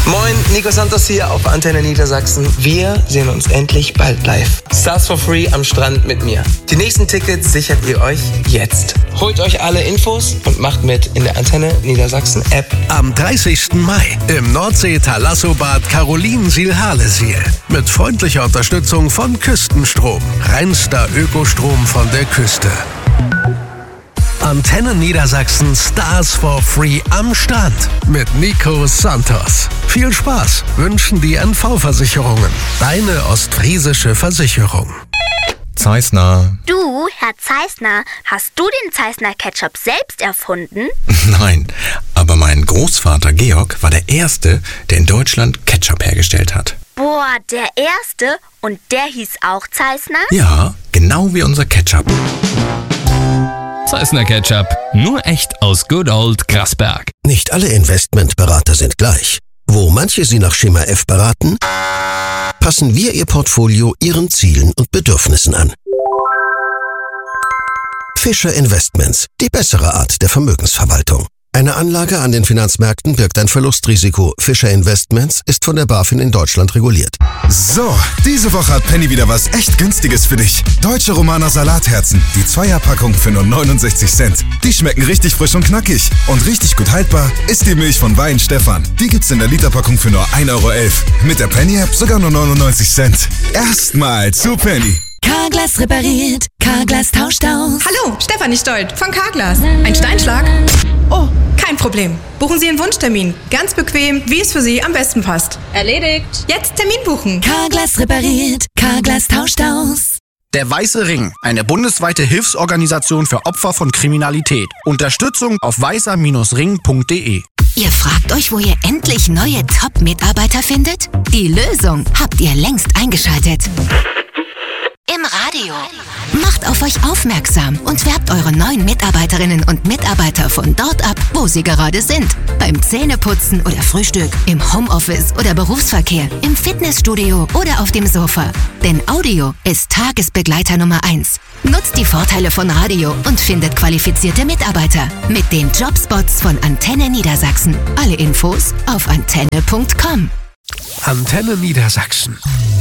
Moin, Nico Santos hier auf Antenne Niedersachsen. Wir sehen uns endlich bald live. Stars for Free am Strand mit mir. Die nächsten Tickets sichert ihr euch jetzt. Holt euch alle Infos und macht mit in der Antenne Niedersachsen App. Am 30. Mai im Nordsee-Thalassobad Carolinensiel-Harlesiel. Mit freundlicher Unterstützung von Küstenstrom. Reinster Ökostrom von der Küste. Antenne Niedersachsen Stars for Free am Strand mit Nico Santos. Viel Spaß wünschen die NV-Versicherungen. Deine ostfriesische Versicherung. Zeissner. Du, Herr Zeissner, hast du den Zeissner Ketchup selbst erfunden? Nein, aber mein Großvater Georg war der Erste, der in Deutschland Ketchup hergestellt hat. Boah, der Erste? Und der hieß auch Zeissner? Ja, genau wie unser Ketchup. Zeissner Ketchup, nur echt aus Good Old Grasberg. Nicht alle Investmentberater sind gleich. Wo manche Sie nach Schema F beraten, passen wir Ihr Portfolio Ihren Zielen und Bedürfnissen an. Fischer Investments, die bessere Art der Vermögensverwaltung. Eine Anlage an den Finanzmärkten birgt ein Verlustrisiko. Fischer Investments ist von der BaFin in Deutschland reguliert. So, diese Woche hat Penny wieder was echt Günstiges für dich. Deutsche Romaner Salatherzen, die 2er-Packung für nur 69 Cent. Die schmecken richtig frisch und knackig. Und richtig gut haltbar ist die Milch von Wein Stefan. Die gibt's in der Literpackung für nur 1,11 €. Mit der Penny-App sogar nur 99 Cent. Erstmal zu Penny. Carglass repariert, Carglass tauscht aus. Hallo, Stefanie Stolt von Carglass. Ein Steinschlag? Oh, kein Problem. Buchen Sie einen Wunschtermin. Ganz bequem, wie es für Sie am besten passt. Erledigt. Jetzt Termin buchen. Carglass repariert, Carglass tauscht aus. Der Weiße Ring, eine bundesweite Hilfsorganisation für Opfer von Kriminalität. Unterstützung auf weißer-ring.de. Ihr fragt euch, wo ihr endlich neue Top-Mitarbeiter findet? Die Lösung habt ihr längst eingeschaltet. Im Radio. Macht auf euch aufmerksam und werbt eure neuen Mitarbeiterinnen und Mitarbeiter von dort ab, wo sie gerade sind. Beim Zähneputzen oder Frühstück, im Homeoffice oder Berufsverkehr, im Fitnessstudio oder auf dem Sofa. Denn Audio ist Tagesbegleiter Nummer 1. Nutzt die Vorteile von Radio und findet qualifizierte Mitarbeiter mit den Jobspots von Antenne Niedersachsen. Alle Infos auf antenne.com. Antenne Niedersachsen.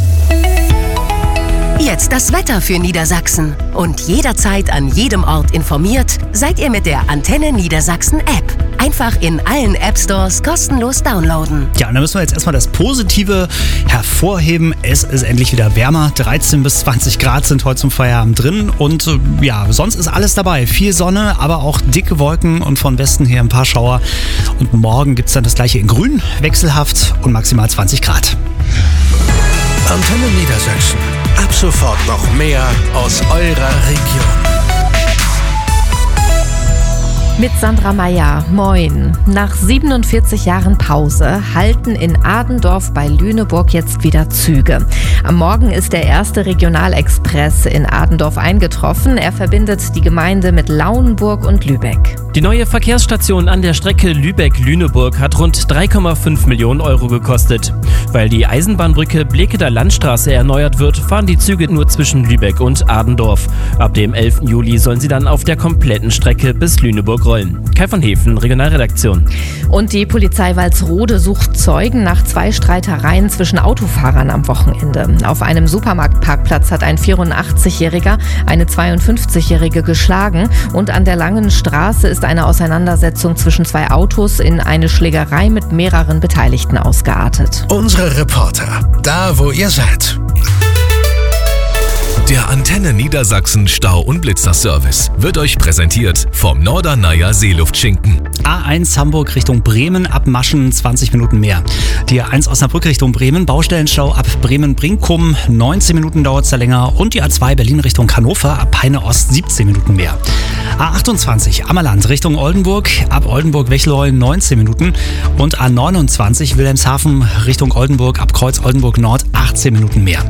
Jetzt das Wetter für Niedersachsen. Und jederzeit an jedem Ort informiert seid ihr mit der Antenne Niedersachsen App. Einfach in allen App-Stores kostenlos downloaden. Ja, und dann müssen wir jetzt erstmal das Positive hervorheben. Es ist endlich wieder wärmer. 13 bis 20 Grad sind heute zum Feierabend drin. Und ja, sonst ist alles dabei. Viel Sonne, aber auch dicke Wolken und von Westen her ein paar Schauer. Und morgen gibt es dann das gleiche in grün, wechselhaft und maximal 20 Grad. Antenne Niedersachsen. Ab sofort noch mehr aus eurer Region. Mit Sandra Meyer, moin. Nach 47 Jahren Pause halten in Adendorf bei Lüneburg jetzt wieder Züge. Am Morgen ist der erste Regionalexpress in Adendorf eingetroffen. Er verbindet die Gemeinde mit Lauenburg und Lübeck. Die neue Verkehrsstation an der Strecke Lübeck-Lüneburg hat rund 3,5 Millionen € gekostet. Weil die Eisenbahnbrücke Blekeder Landstraße erneuert wird, fahren die Züge nur zwischen Lübeck und Adendorf. Ab dem 11. Juli sollen sie dann auf der kompletten Strecke bis Lüneburg rollen. Kai von Hefen, Regionalredaktion. Und die Polizei Walsrode sucht Zeugen nach 2 Streitereien zwischen Autofahrern am Wochenende. Auf einem Supermarktparkplatz hat ein 84-Jähriger eine 52-Jährige geschlagen und an der Langen Straße ist eine Auseinandersetzung zwischen 2 Autos in eine Schlägerei mit mehreren Beteiligten ausgeartet. Unsere Reporter, da wo ihr seid. Der Antenne Niedersachsen Stau- und Blitzerservice wird euch präsentiert vom Norderneier Seeluftschinken. A1 Hamburg Richtung Bremen, ab Maschen 20 Minuten mehr. Die A1 Osnabrück Richtung Bremen, Baustellenstau ab Bremen-Brinkum, 19 Minuten dauert es da länger. Und die A2 Berlin Richtung Hannover, ab Peine Ost 17 Minuten mehr. A28 Ammerland Richtung Oldenburg, ab Oldenburg-Wechleu 19 Minuten. Und A29 Wilhelmshaven Richtung Oldenburg, ab Kreuz Oldenburg Nord 18 Minuten mehr.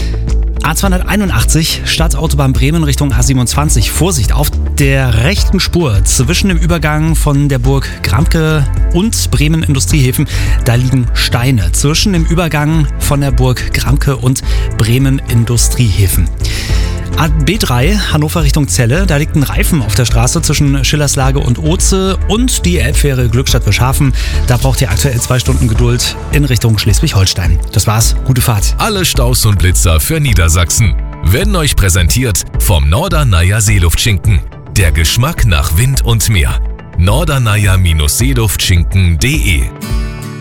A281 Stadtautobahn Bremen Richtung A27. Vorsicht, auf der rechten Spur zwischen dem Übergang von der Burg Gramke und Bremen Industriehäfen, da liegen Steine zwischen dem Übergang von der Burg Gramke und Bremen Industriehäfen. B3 Hannover Richtung Celle, da liegt ein Reifen auf der Straße zwischen Schillerslage und Oze und die Elbfähre Glückstadt-Wilschafen. Da braucht ihr aktuell 2 Stunden Geduld in Richtung Schleswig-Holstein. Das war's, gute Fahrt. Alle Staus und Blitzer für Niedersachsen werden euch präsentiert vom Norderneier Seeluftschinken. Der Geschmack nach Wind und Meer. norderneier-seeluftschinken.de